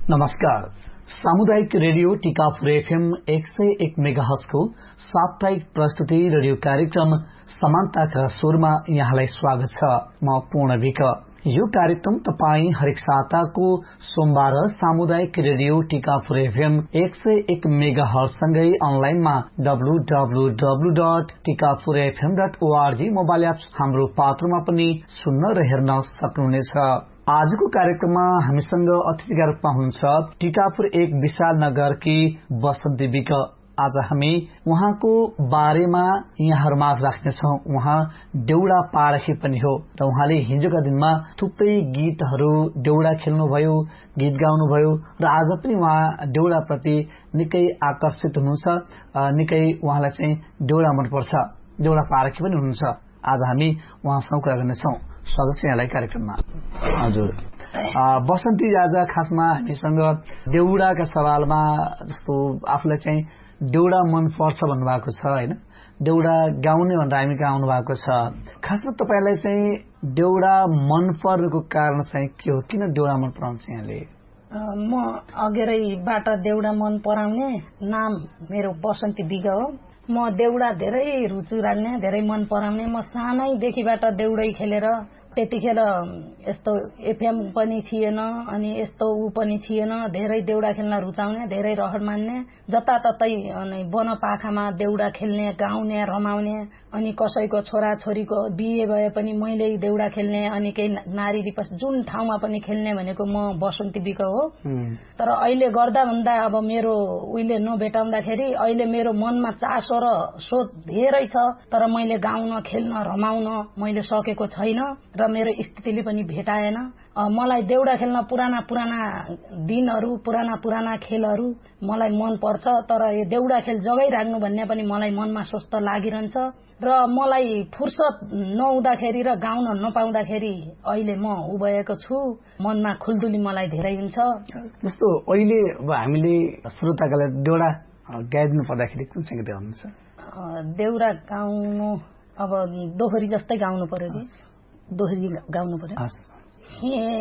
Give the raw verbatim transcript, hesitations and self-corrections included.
नमस्कार। सामुदायिक radio Tikapur FM एक सय एक मेगाहर्ज को साप्ताहिक प्रस्तुति रेडियो कार्यक्रम समानताका स्वरमा यहाँलाई स्वागत छ। म पूर्ण विक। यो कार्यक्रम तपाई हरेक साताको सोमबार सामुदायिक रेडियो टिकापुर एफएम एक सय एक मेगाहर्ज सँगै अनलाइनमा W W W dot Tikapur FM dot ORG mobile app हाम्रो पात्रमा पनि सुन्न र हेर्न सक्नुहुनेछ। आजको कार्यक्रममा हामीसँग अतिथिका रूपमा हुनुहुन्छ टिकापुर एक विशाल नगरकी बसन्ती विक। आज हामी उहाँको बारेमा यहाँहरुमाझ राख्नेछौं। उहाँ देउडा पारखी पनि हो र उहाँले हिजोका दिनमा थुप्रै गीतहरू देउडा खेल्नुभयो, गीत गाउनुभयो र आज पनि उहाँ देउडा प्रति निकै आकर्षित हुनुहुन्छ। निकै उहाँलाई चाहिँ देउडा मनपर्छ, देउडा पारखी पनि हुनुहुन्छ। आज हामी उहाँसँग कुरा गर्नेछौं। स्वागत छ यहाँलाई कार्यक्रममा। हजुर बसन्ती आज खासमा हामीसँग देउडाका सवालमा जस्तो आफूलाई चाहिँ देउडा मन पर्छ भन्नुभएको छ हैन, देउडा गाउने भनेर हामी कहाँ आउनु भएको छ। खासमा तपाईलाई चाहिँ देउडा मन पर्नुको कारण चाहिँ के हो? किन देउडा मन पराउँछ यहाँले? म अघिरैबाट देउडा मन पराउने नाम मेरो बसन्ती विक हो। म देउडा धेरै रुचि राख्ने, धेरै मन पराउने। म सानैदेखिबाट देउडै खेलेर त्यतिखेर यस्तो एफएम पनि थिएन अनि यस्तो उ पनि थिएन। धेरै देउडा खेल्न रुचाउने, धेरै रहर मान्ने, जताततै वनपाखामा देउडा खेल्ने, गाउने, रमाउने। अनि कसैको छोरा छोरीको बिहे भए पनि मैले देउडा खेल्ने, अनि केही नारी दिवस जुन ठाउँमा पनि खेल्ने भनेको म बसन्ती विक हो। तर अहिले गर्दा भन्दा अब मेरो उहिले नभेटाउँदाखेरि अहिले मेरो मनमा चासो र सोच धेरै छ, तर मैले गाउन, खेल्न, रमाउन मैले सकेको छैन र मेरो स्थितिले पनि भेटाएन। मलाई देउडा खेल्न पुराना पुराना दिनहरू, पुराना पुराना खेलहरू मलाई मन पर्छ, तर यो देउडा खेल जगै राख्नु भन्ने पनि मलाई मनमा स्वस्थ लागिरहन्छ र मलाई फुर्सद नहुँदाखेरि र गाउन नपाउँदाखेरि अहिले म उभएको छु। मनमा खुल्दुली मलाई धेरै हुन्छ। जस्तो अहिले अब हामीले श्रोताकालाई देउडा गाइदिनु पर्दाखेरि कुन चाहिँ गीत गाउनुहुन्छ? देउडा गाउनु अब दोहोरी जस्तै गाउनु पर्यो कि दोहोरी गाउनु पर्यो।